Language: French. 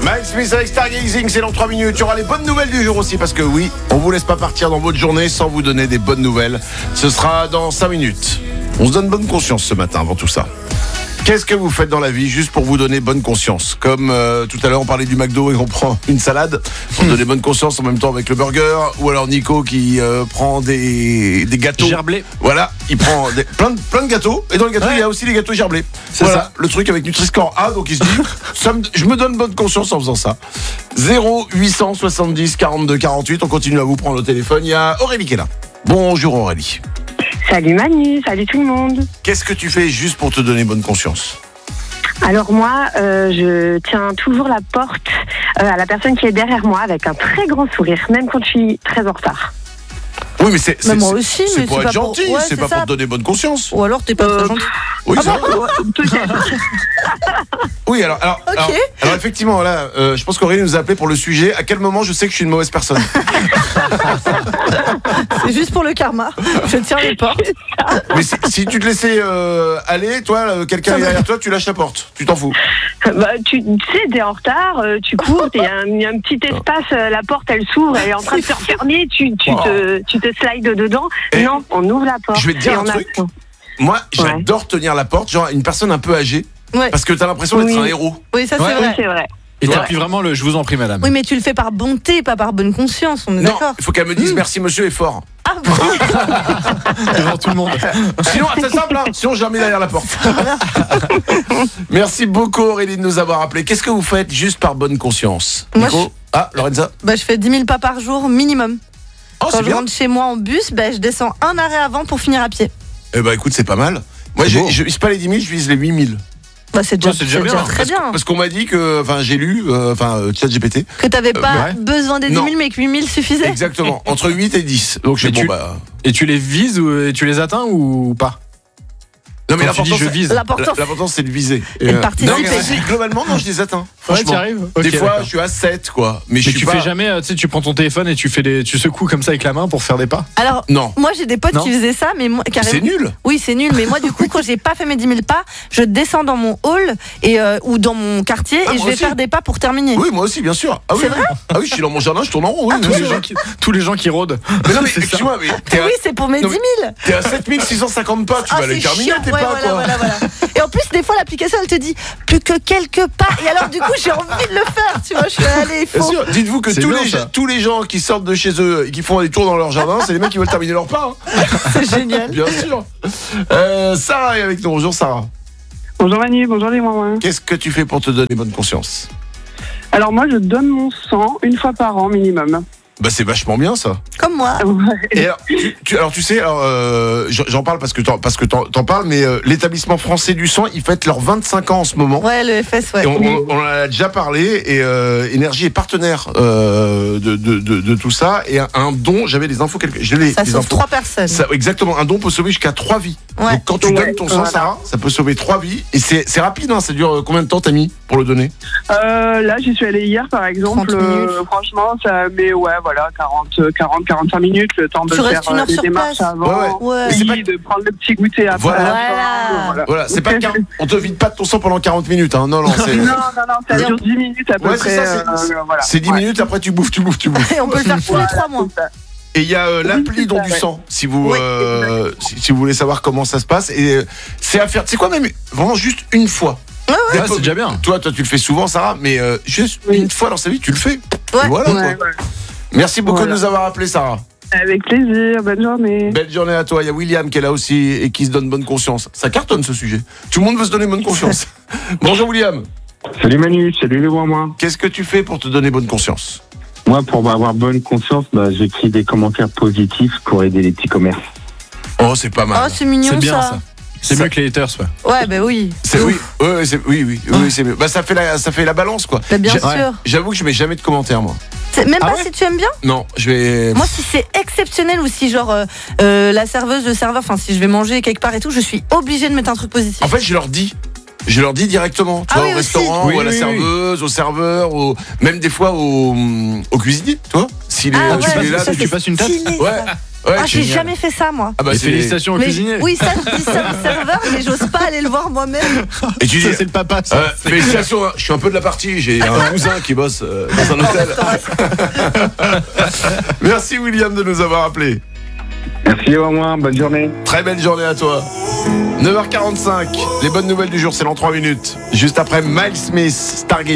Mike Smith avec Stargazing, c'est dans 3 minutes. Il y aura les bonnes nouvelles du jour aussi, parce que oui, on vous laisse pas partir dans votre journée sans vous donner des bonnes nouvelles. Ce sera dans 5 minutes. On se donne bonne conscience ce matin avant tout ça. Qu'est-ce que vous faites dans la vie juste pour vous donner bonne conscience? Comme tout à l'heure on parlait du McDo et on prend une salade pour donner bonne conscience en même temps avec le burger. Ou alors Nico qui prend des gâteaux gerblés. Voilà, il prend plein de gâteaux. Et dans le gâteau il y a aussi des gâteaux gerblés. C'est voilà, ça. le truc avec Nutri-Score A. Donc il se dit je me donne bonne conscience en faisant ça. 0870 42 48. On continue à vous prendre au téléphone. Il y a Aurélie qui est là. Bonjour Aurélie. Salut Manu, salut tout le monde. Qu'est-ce que tu fais juste pour te donner bonne conscience? Alors moi, je tiens toujours la porte à la personne qui est derrière moi avec un très grand sourire, même quand je suis très en retard. Oui, mais c'est moi aussi, c'est mais pour c'est être pas gentil, pour- ouais, c'est c'est pas ça. pour te donner bonne conscience. Ou alors t'es pas très gentil. Oui, c'est vrai. Peut-être. Oui, alors, alors effectivement, là, je pense qu'Aurélie nous a appelé pour le sujet. À quel moment je sais que je suis une mauvaise personne? C'est juste pour le karma. Je tiens les portes. Mais si tu te laissais aller, toi, quelqu'un est derrière toi, tu lâches la porte. Tu t'en fous. Bah, tu sais, t'es en retard, tu cours, il y a un petit espace, la porte elle s'ouvre, elle est en train de se refermer, tu te slides dedans. Et non, on ouvre la porte. je vais te dire et un on truc. attend. Moi, j'adore tenir la porte, genre une personne un peu âgée, Ouais. parce que t'as l'impression d'être Oui. un héros. Oui, ça Ouais. c'est Oui, vrai. c'est vrai. Et Ouais. t'appuies vraiment le je vous en prie, madame. Oui, mais tu le fais par bonté, pas par bonne conscience. On est Non, d'accord. il faut qu'elle me dise merci monsieur est fort. Ah bon. Devant tout le monde. Sinon, c'est simple, hein. Sinon j'ai remis derrière la porte. Merci beaucoup Aurélie de nous avoir appelé. Qu'est-ce que vous faites juste par bonne conscience? Moi, Nico? Ah, Lorenza? Bah, je fais 10 000 pas par jour minimum. Oh, Quand c'est je bien. rentre chez moi en bus, bah, je descends un arrêt avant pour finir à pied. Eh ben écoute, c'est pas mal. Moi, C'est beau. je vise pas les 10 000, je vise les 8 000. Bah, c'est déjà, Ouais, c'est déjà bien. très bien. Parce qu'on m'a dit que, enfin, j'ai lu, ChatGPT. Que t'avais pas ouais. besoin des 10 Non. 000, mais que 8 000 suffisait. Exactement, entre 8 et 10. Donc je Et bon, tu- bah. Et tu les vises et tu les atteins ou pas? Non, mais Quand tu dis l'important, je vise. L'important, c'est de viser. Et de participer. Non, mais globalement, non, je les atteins. Ouais, Franchement. t'y arrives. Des Ok, fois, d'accord. je suis à 7, quoi. Mais je Mais suis tu pas. fais jamais, tu sais, tu prends ton téléphone et tu secoues comme ça avec la main pour faire des pas. Alors, Non. moi j'ai des potes Non. qui faisaient ça, mais moi, carrément. C'est nul. Oui, c'est nul, mais moi du coup, quand j'ai pas fait mes 10 000 pas, je descends dans mon hall et, ou dans mon quartier Ah, et je moi vais aussi. faire des pas pour terminer. Oui, moi aussi, bien sûr. Ah oui. C'est vrai Ah oui, je suis dans mon jardin, je tourne en rond. Oui, Tous les gens qui rôdent. Mais non, mais C'est ça. excuse-moi, mais t'es à, Oui, c'est pour mes Non, 10 mais 000. t'es à 7650 pas, tu Ah, vas les c'est terminer, chiant. tes Ouais, pas, voilà, quoi. voilà. Et en plus, des fois, l'application, elle te dit plus que quelques pas. Et alors, du coup, j'ai envie de le faire. Tu vois, je suis allée, il Bien faut. sûr, dites-vous que C'est tous bien, les, ça. tous les gens qui sortent de chez eux et qui font des tours dans leur jardin, c'est les mecs qui veulent terminer leur pas. Hein. C'est génial. Bien sûr. Sarah est avec nous. Bonjour Sarah. Bonjour Manu, bonjour les mamans. Qu'est-ce que tu fais pour te donner bonne conscience? Alors moi je donne mon sang une fois par an minimum. Bah c'est vachement bien ça. Comme moi. Et alors, tu sais, j'en parle parce que t'en parles, mais l'établissement français du sang, ils fêtent leurs 25 ans en ce moment. Ouais, le FS, ouais. Et on en a déjà parlé et Énergie est partenaire de tout ça et un don, j'avais des infos Ça sauve 3 personnes. exactement, un don peut sauver jusqu'à 3 vies. Ouais. Donc quand tu donnes ton sang, voilà. Sarah, ça peut sauver 3 vies et c'est rapide, hein, ça dure combien de temps t'as mis pour le donner? Là j'y suis allée hier par exemple, 30 minutes. franchement ça met voilà 40-45 minutes le temps de Tu faire restes une heure les sur démarches place. avant, Ouais. Mais c'est pas- de prendre le petit goûter après. Voilà. à la fin, Voilà, c'est pas on te vide pas de ton sang pendant 40 minutes, hein. Non, c'est Non, ça dure 10 minutes à peu Ouais, c'est près. ça, voilà. c'est 10 Ouais. minutes, après tu bouffes. Et on peut le faire tous les 3 mois. c'est ça. Et il y a l'appli c'est don ça, du ouais. sang, si vous, Oui. si vous voulez savoir comment ça se passe. Et c'est à faire, tu sais quoi, même vraiment juste une fois. Ouais, c'est déjà bien. Toi, tu le fais souvent, Sarah, mais juste Oui. une fois dans sa vie, tu le fais. Ouais. Et voilà, Ouais, quoi. ouais. Merci beaucoup Voilà. de nous avoir appelé, Sarah. Avec plaisir, bonne journée. Belle journée à toi. Il y a William qui est là aussi et qui se donne bonne conscience. Ça cartonne ce sujet. Tout le monde veut se donner bonne conscience. Bonjour William. Salut Manu, salut les moi. Qu'est-ce que tu fais pour te donner bonne conscience? Moi, pour avoir bonne conscience, j'écris des commentaires positifs pour aider les petits commerces. Oh, c'est pas mal. Oh, c'est mignon C'est bien ça. ça. C'est Ça- mieux que les haters, ouais. Ouais, bah oui. C'est oui, oui, c'est mieux. Bah ça fait la balance quoi. Bah, bien J'ai- sûr. J'avoue que je mets jamais de commentaires moi. Même Ah pas ouais si tu aimes bien. Non, je vais. Moi, si c'est exceptionnel ou si, genre, la serveuse, le serveur, enfin, si je vais manger quelque part et tout, je suis obligée de mettre un truc positif. En fait, je leur dis directement, tu Ah vois, oui, au aussi. restaurant, Oui, ou à la oui, serveuse, au serveur, même des fois au cuisinier, tu vois. S'il est, Ah s'il ouais, est là, ça, tu passes une tête. stylé, Ouais. ça. Ouais, Ah, j'ai génial. jamais fait ça, moi. Ah bah, Et c'est- félicitations au Mais- cuisinier. oui, ça, je dis ça au serveur, mais j'ose pas aller le voir moi-même. Et tu dis, Ça, c'est le papa. Ça. félicitations, hein, je suis un peu de la partie, j'ai un cousin qui bosse dans un hôtel. Merci William de nous avoir appelés. Merci au moins, bonne journée. Très belle journée à toi. 9h45, les bonnes nouvelles du jour, c'est dans 3 minutes. Juste après Miles Smith, Stargate.